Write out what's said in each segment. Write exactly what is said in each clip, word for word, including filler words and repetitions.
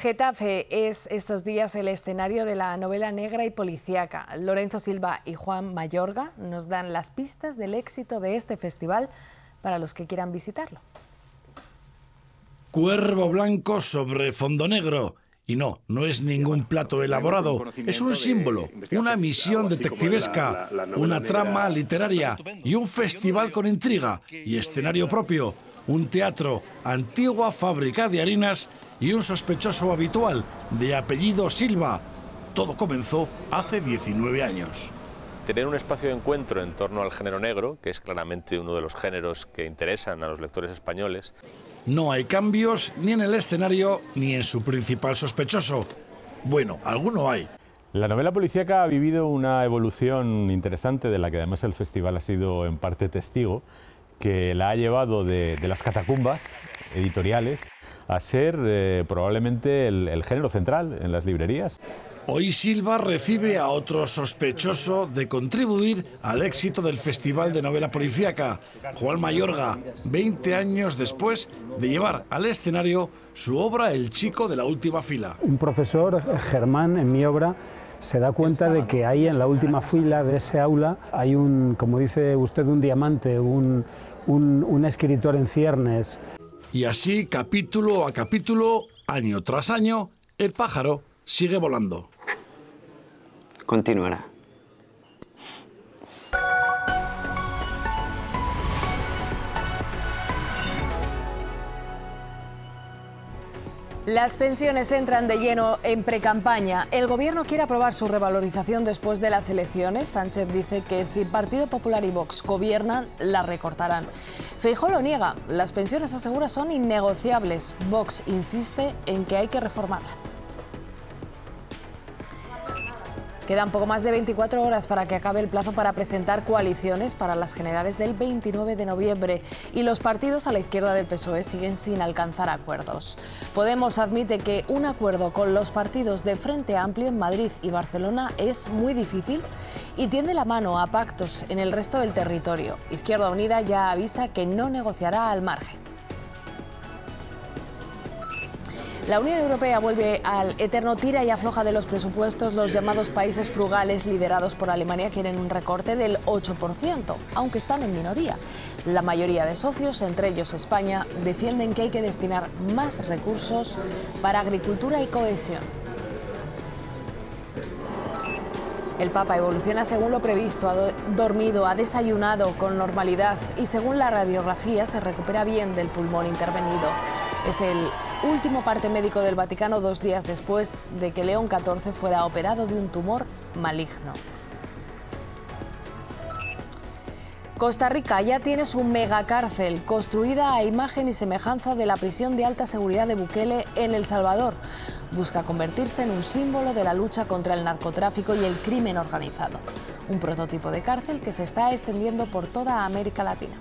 Getafe es estos días el escenario de la novela negra y policíaca. Lorenzo Silva y Juan Mayorga nos dan las pistas del éxito de este festival para los que quieran visitarlo. Cuervo blanco sobre fondo negro. Y no, no es ningún plato elaborado, es un símbolo, una misión detectivesca, una trama literaria y un festival con intriga y escenario propio, un teatro, antigua fábrica de harinas y un sospechoso habitual de apellido Silva. Todo comenzó hace diecinueve años. Tener un espacio de encuentro en torno al género negro, que es claramente uno de los géneros que interesan a los lectores españoles. No hay cambios ni en el escenario ni en su principal sospechoso. Bueno, alguno hay. La novela policíaca ha vivido una evolución interesante, de la que además el festival ha sido en parte testigo, que la ha llevado de, de las catacumbas editoriales a ser eh, probablemente el, el género central en las librerías. Hoy Silva recibe a otro sospechoso de contribuir al éxito del Festival de Novela Policíaca, Juan Mayorga, veinte años después de llevar al escenario su obra El chico de la última fila. Un profesor, Germán, en mi obra, se da cuenta de que ahí en la última fila de ese aula hay un, como dice usted, un diamante, un, un, un escritor en ciernes. Y así, capítulo a capítulo, año tras año, el pájaro sigue volando. Continuará. Las pensiones entran de lleno en precampaña. El Gobierno quiere aprobar su revalorización después de las elecciones. Sánchez dice que si Partido Popular y Vox gobiernan, la recortarán. Feijóo lo niega. Las pensiones, asegura, son innegociables. Vox insiste en que hay que reformarlas. Quedan poco más de veinticuatro horas para que acabe el plazo para presentar coaliciones para las generales del veintinueve de noviembre y los partidos a la izquierda del P S O E siguen sin alcanzar acuerdos. Podemos admite que un acuerdo con los partidos de Frente Amplio en Madrid y Barcelona es muy difícil y tiende la mano a pactos en el resto del territorio. Izquierda Unida ya avisa que no negociará al margen. La Unión Europea vuelve al eterno tira y afloja de los presupuestos. Los llamados países frugales liderados por Alemania quieren un recorte del ocho por ciento, aunque están en minoría. La mayoría de socios, entre ellos España, defienden que hay que destinar más recursos para agricultura y cohesión. El Papa evoluciona según lo previsto, ha dormido, ha desayunado con normalidad y según la radiografía se recupera bien del pulmón intervenido. Es el último parte médico del Vaticano dos días después de que León catorce fuera operado de un tumor maligno. Costa Rica ya tiene su megacárcel, construida a imagen y semejanza de la prisión de alta seguridad de Bukele en El Salvador. Busca convertirse en un símbolo de la lucha contra el narcotráfico y el crimen organizado. Un prototipo de cárcel que se está extendiendo por toda América Latina.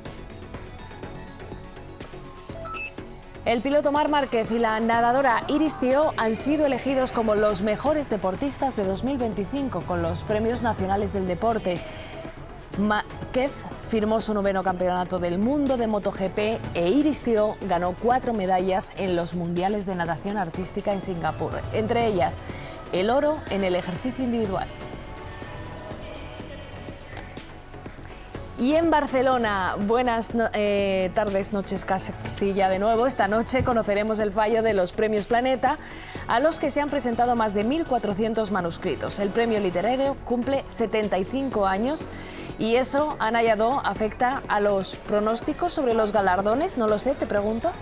El piloto Marc Márquez y la nadadora Iris Thiault han sido elegidos como los mejores deportistas de dos mil veinticinco con los Premios Nacionales del Deporte. Márquez firmó su noveno campeonato del mundo de MotoGP e Iris Thiault ganó cuatro medallas en los Mundiales de Natación Artística en Singapur, entre ellas el oro en el ejercicio individual. Y en Barcelona, buenas no, eh, tardes, noches casi ya de nuevo. Esta noche conoceremos el fallo de los Premios Planeta, a los que se han presentado más de mil cuatrocientos manuscritos. El premio literario cumple setenta y cinco años y eso, Ana Lladó, afecta a los pronósticos sobre los galardones. No lo sé, te pregunto.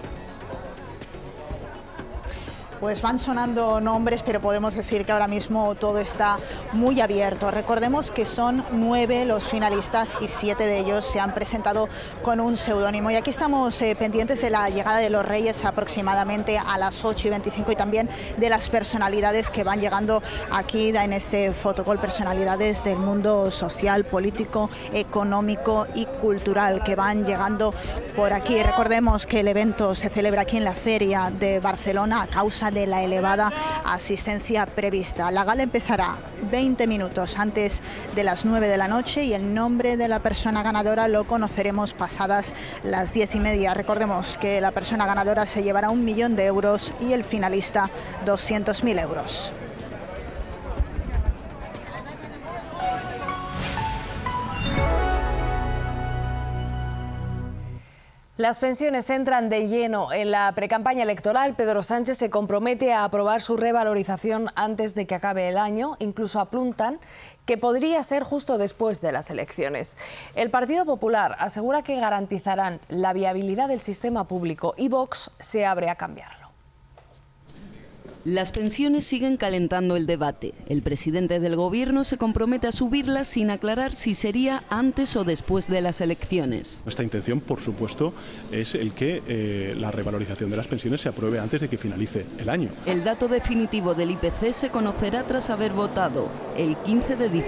Pues van sonando nombres, pero podemos decir que ahora mismo todo está muy abierto. Recordemos que son nueve los finalistas y siete de ellos se han presentado con un seudónimo. Y aquí estamos eh, pendientes de la llegada de los Reyes aproximadamente a las ocho y veinticinco y también de las personalidades que van llegando aquí en este fotocall, personalidades del mundo social, político, económico y cultural que van llegando por aquí. Recordemos que el evento se celebra aquí en la Feria de Barcelona a causa causa de la elevada asistencia prevista. La gala empezará veinte minutos antes de las nueve de la noche y el nombre de la persona ganadora lo conoceremos pasadas las diez y media. Recordemos que la persona ganadora se llevará un millón de euros y el finalista doscientos mil euros. Las pensiones entran de lleno en la precampaña electoral. Pedro Sánchez se compromete a aprobar su revalorización antes de que acabe el año. Incluso apuntan que podría ser justo después de las elecciones. El Partido Popular asegura que garantizarán la viabilidad del sistema público y Vox se abre a cambiarlo. Las pensiones siguen calentando el debate. El presidente del Gobierno se compromete a subirlas sin aclarar si sería antes o después de las elecciones. Nuestra intención, por supuesto, es el que eh, la revalorización de las pensiones se apruebe antes de que finalice el año. El dato definitivo del I P C se conocerá tras haber votado el quince de diciembre.